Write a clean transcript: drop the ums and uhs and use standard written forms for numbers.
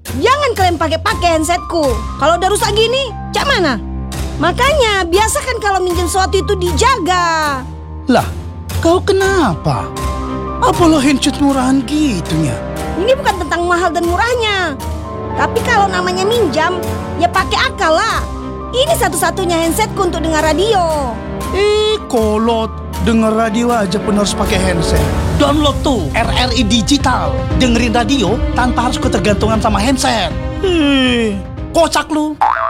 Jangan kalian pakai handsetku. Kalau udah rusak gini, cak mana? Makanya biasakan kalau minjem sesuatu itu dijaga. Lah, kau kenapa? Apalah handset murahan gitunya? Ini bukan tentang mahal dan murahnya. Tapi kalau namanya minjam, ya pakai akal lah. Ini satu-satunya handsetku untuk dengar radio. Kolot, denger radio aja pun harus pakai handset. Download tuh RRI Digital. Dengerin radio tanpa harus ketergantungan sama handset. Kocak lu.